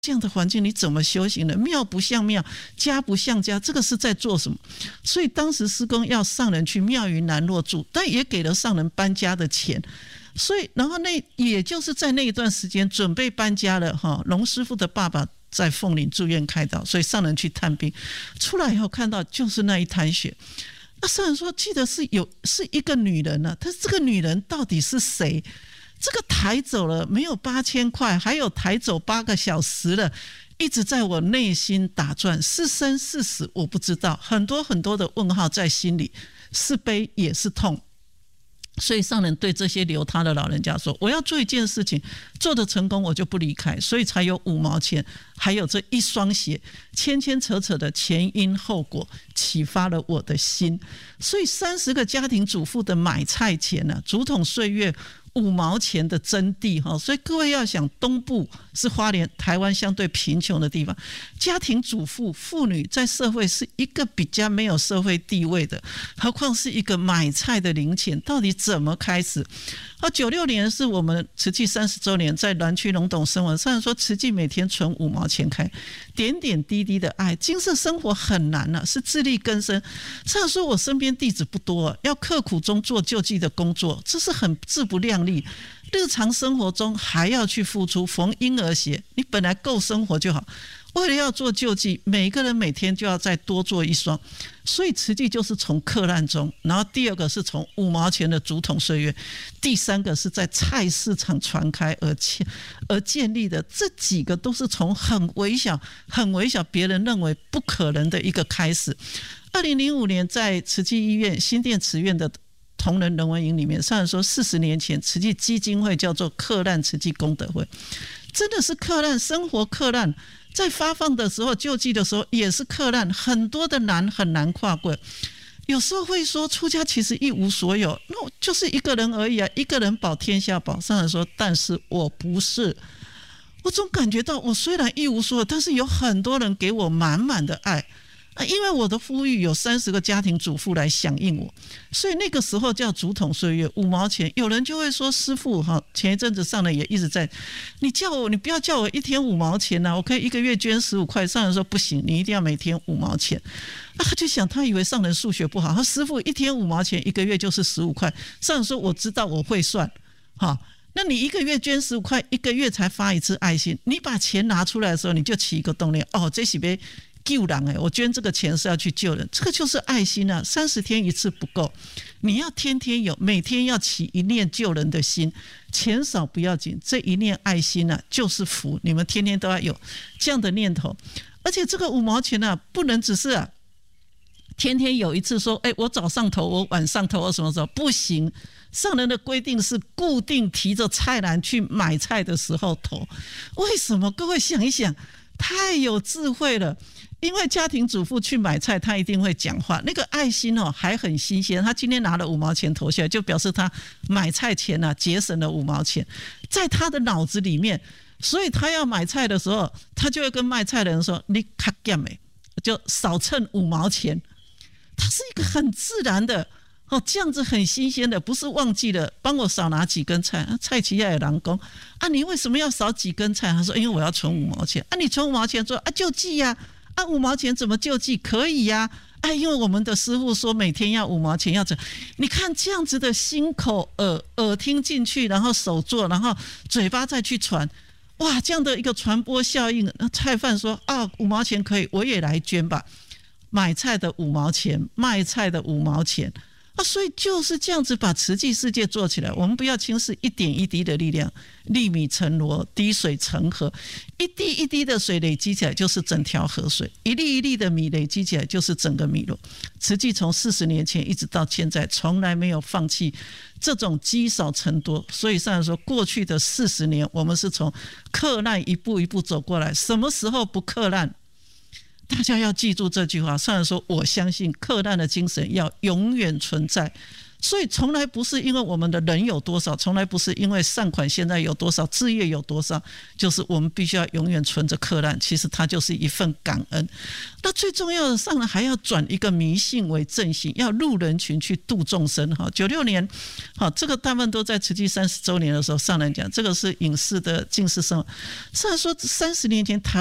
这样的环境你怎么修行的？庙不像庙，家不像家，这个是在做什么？所以当时师公要上人去妙云南落住，但也给了上人搬家的钱。所以然后也就是在那一段时间准备搬家了龙师父的爸爸在凤林住院开刀，所以上人去探病，出来以后看到就是那一滩血。那上人说记得是一个女人呢，但是这个女人到底是谁？这个抬走了没有8000块，还有抬走8个小时了，一直在我内心打转，是生是死我不知道，很多很多的问号在心里，是悲也是痛。所以上人对这些留他的老人家说，我要做一件事情，做得成功我就不离开，所以才有5毛钱，还有这一双鞋，牵牵扯扯的前因后果启发了我的心。所以30个家庭主妇的买菜钱竹筒岁月5毛钱的真谛。所以各位要想，东部是花莲台湾相对贫穷的地方，家庭主妇妇女在社会是一个比较没有社会地位的，何况是一个买菜的零钱，到底怎么开始？96年是我们慈济30周年，在南区龙董生活，上人说慈济每天存5毛钱开，点点滴滴的爱，精舍生活很难是自力更生。上人说我身边弟子不多，要刻苦中做救济的工作，这是很自不量力，日常生活中还要去付出，缝婴儿鞋你本来够生活就好，为了要做救济，每个人每天就要再多做一双。所以慈济就是从克难中，然后第2个是从5毛钱的竹筒岁月，第3个是在菜市场传开而建立的，这几个都是从很微小别人认为不可能的一个开始。2005年在慈济医院新店慈院的同仁人文营里面，上人说40年前慈济基金会叫做克难慈济功德会，真的是克难，生活克难，在发放的时候救济的时候也是克难，很多的难很难跨过。有时候会说出家其实一无所有，那就是一个人而已一个人保天下保。上人说但是我不是，我总感觉到我虽然一无所有，但是有很多人给我满满的爱。因为我的呼吁有30个家庭主妇来响应我，所以那个时候叫竹筒岁月5毛钱。有人就会说师父前一阵子上人也一直在你不要叫我一天5毛钱我可以一个月捐15块。上人说不行，你一定要每天5毛钱。他就想他以为上人数学不好，他师父一天5毛钱一个月就是15块。上人说我知道我会算那你一个月捐15块，一个月才发一次爱心，你把钱拿出来的时候你就起一个动念这是要救人我捐这个钱是要去救人，这个就是爱心30天一次不够，你要天天有，每天要起一念救人的心，钱少不要紧，这一念爱心就是福，你们天天都要有这样的念头。而且这个5毛钱不能只是天天有一次说我早上投我晚上投我什么时候，不行。上人的规定是固定提着菜篮去买菜的时候投。为什么？各位想一想，太有智慧了。因为家庭主妇去买菜他一定会讲话，那个爱心还很新鲜，他今天拿了5毛钱投下来，就表示他买菜钱节省了5毛钱在他的脑子里面。所以他要买菜的时候，他就会跟卖菜的人说你卡减就少称5毛钱。他是一个很自然的这样子很新鲜的，不是忘记了帮我少拿几根菜。菜市也有人说你为什么要少几根菜？他说因为我要存5毛钱。你存5毛钱说救济5毛钱怎么救济？可以因为我们的师父说每天要5毛钱要整。你看这样子的心口耳听进去，然后手做，然后嘴巴再去传，哇，这样的一个传播效应。菜贩说5毛钱可以，我也来捐吧。买菜的5毛钱，卖菜的5毛钱所以就是这样子把慈济世界做起来。我们不要轻视一点一滴的力量，粒米成箩，滴水成河，一滴一滴的水累积起来就是整条河水，一粒一粒的米累积起来就是整个米箩。慈济从40年前一直到现在从来没有放弃这种积少成多。所以上人说过去的40年我们是从克难一步一步走过来，什么时候不克难？大家要记住这句话。上人说我相信克难的精神要永远存在， 所以从来不是因为我们的人有多少，从来不是因为善款现在有多少，志业有多少，就是我们必须要永远存着克难，其实它就是一份感恩。那最重要的，上人还要转一个迷信为正信，要入人群去度众生。96年这个大部分都在慈济30周年的时候，上人讲这个是隐士的净世生活。上人说30年前台